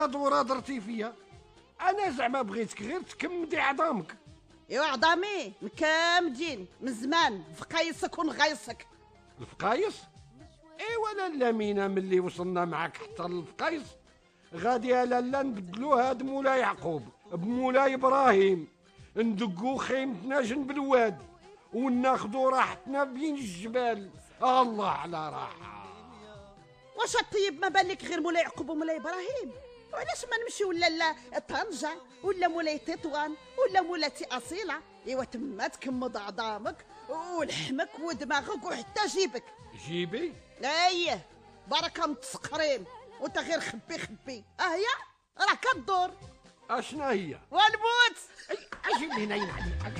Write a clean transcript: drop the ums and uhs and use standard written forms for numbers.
دورة درتي فيا. انا زعما بغيتك غير تكمدي عظامك. ايوا عظامي مكامدين من زمان فقايصك ونغايصك. الفقايص؟ ايوا لالا مينا ملي وصلنا معاك حتى للفقايص غادي يا لالا نبدلو هاد مولاي يعقوب بمولاي ابراهيم، ندقو خيمتنا جنب الواد وناخدو راحتنا بين الجبال. الله على راحة. واش الطيب ما بالك غير مولاي يعقوب ومولاي ابراهيم؟ وعلاش ما نمشيو لا طنجة ولا مولاي تطوان ولا مولاتي اصيله؟ ايوا تما تكمض عظامك ولحمك ودماغك وحتى جيبك. جيبي؟ ايه بركه متسقرين وانت غير خبي هي راه كدور. اشنا هي؟ والموت. اجي هنا.